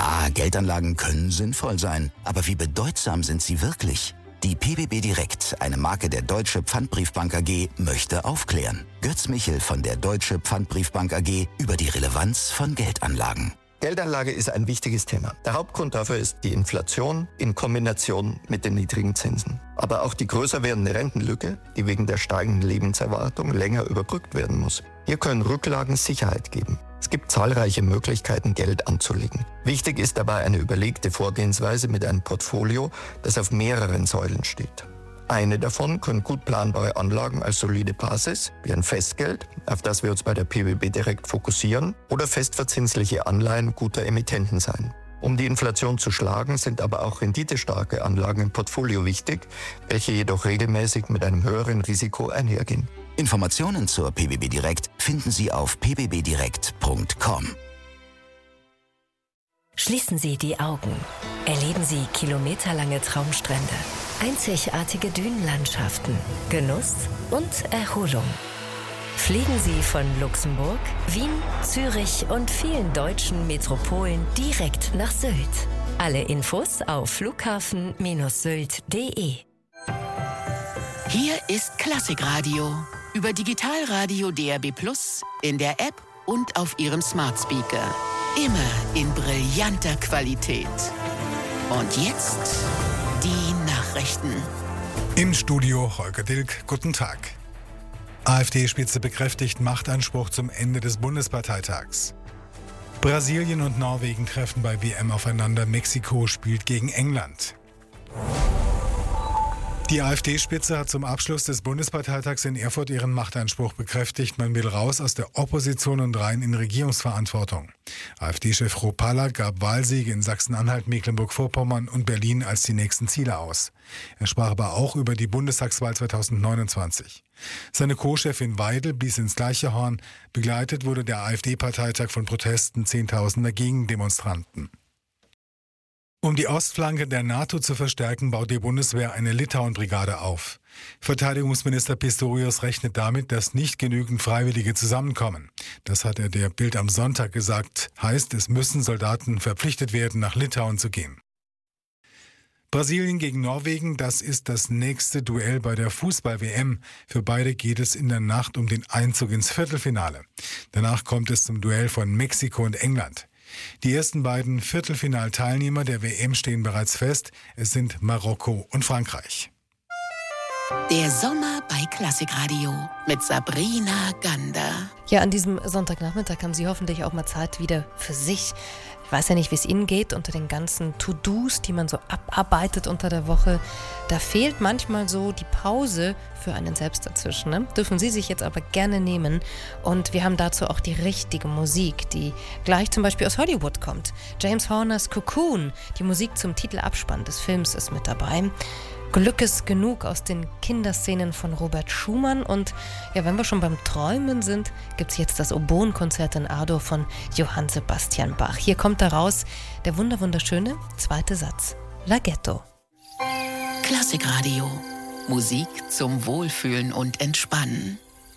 Ja, Geldanlagen können sinnvoll sein, aber wie bedeutsam sind sie wirklich? Die PBB Direkt, eine Marke der Deutsche Pfandbriefbank AG, möchte aufklären. Götz Michel von der Deutsche Pfandbriefbank AG über die Relevanz von Geldanlagen. Geldanlage ist ein wichtiges Thema. Der Hauptgrund dafür ist die Inflation in Kombination mit den niedrigen Zinsen. Aber auch die größer werdende Rentenlücke, die wegen der steigenden Lebenserwartung länger überbrückt werden muss. Hier können Rücklagen Sicherheit geben. Es gibt zahlreiche Möglichkeiten, Geld anzulegen. Wichtig ist dabei eine überlegte Vorgehensweise mit einem Portfolio, das auf mehreren Säulen steht. Eine davon können gut planbare Anlagen als solide Basis, wie ein Festgeld, auf das wir uns bei der PBB Direkt fokussieren, oder festverzinsliche Anleihen guter Emittenten sein. Um die Inflation zu schlagen, sind aber auch renditestarke Anlagen im Portfolio wichtig, welche jedoch regelmäßig mit einem höheren Risiko einhergehen. Informationen zur PBB Direkt finden Sie auf pbbdirekt.com. Schließen Sie die Augen. Erleben Sie kilometerlange Traumstrände, einzigartige Dünenlandschaften, Genuss und Erholung. Fliegen Sie von Luxemburg, Wien, Zürich und vielen deutschen Metropolen direkt nach Sylt. Alle Infos auf flughafen-sylt.de. Hier ist Klassikradio über Digitalradio DAB+, in der App und auf Ihrem Smart Speaker. Immer in brillanter Qualität. Und jetzt die Nachrichten. Im Studio Holger Dilk, guten Tag. AfD-Spitze bekräftigt Machtanspruch zum Ende des Bundesparteitags. Brasilien und Norwegen treffen bei WM aufeinander. Mexiko spielt gegen England. Die AfD-Spitze hat zum Abschluss des Bundesparteitags in Erfurt ihren Machtanspruch bekräftigt. Man will raus aus der Opposition und rein in Regierungsverantwortung. AfD-Chef Ropalla gab Wahlsiege in Sachsen-Anhalt, Mecklenburg-Vorpommern und Berlin als die nächsten Ziele aus. Er sprach aber auch über die Bundestagswahl 2029. Seine Co-Chefin Weidel blies ins gleiche Horn. Begleitet wurde der AfD-Parteitag von Protesten Zehntausender Gegendemonstranten. Um die Ostflanke der NATO zu verstärken, baut die Bundeswehr eine Litauen-Brigade auf. Verteidigungsminister Pistorius rechnet damit, dass nicht genügend Freiwillige zusammenkommen. Das hat er der Bild am Sonntag gesagt. Heißt, es müssen Soldaten verpflichtet werden, nach Litauen zu gehen. Brasilien gegen Norwegen, das ist das nächste Duell bei der Fußball-WM. Für beide geht es in der Nacht um den Einzug ins Viertelfinale. Danach kommt es zum Duell von Mexiko und England. Die ersten beiden Viertelfinalteilnehmer der WM stehen bereits fest. Es sind Marokko und Frankreich. Der Sommer bei Klassikradio mit Sabrina Gander. Ja, an diesem Sonntagnachmittag haben Sie hoffentlich auch mal Zeit wieder für sich. Ich weiß ja nicht, wie es Ihnen geht unter den ganzen To-Dos, die man so abarbeitet unter der Woche. Da fehlt manchmal so die Pause für einen selbst dazwischen. Ne? Dürfen Sie sich jetzt aber gerne nehmen. Und wir haben dazu auch die richtige Musik, die gleich zum Beispiel aus Hollywood kommt. James Horners Cocoon, die Musik zum Titelabspann des Films, ist mit dabei. Glück ist genug aus den Kinderszenen von Robert Schumann. Und ja, wenn wir schon beim Träumen sind, gibt es jetzt das Oboenkonzert in A-Dur von Johann Sebastian Bach. Hier kommt daraus der wunderschöne zweite Satz. Laghetto. Klassikradio. Musik zum Wohlfühlen und Entspannen.